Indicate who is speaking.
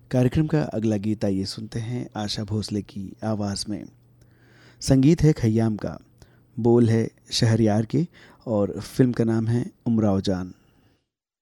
Speaker 1: कार्यक्रम का अगला गीत आइए सुनते हैं आशा भोसले की आवाज़ में। संगीत है खय्याम का, बोल है शहरयार के और फिल्म का नाम है उमराव जान।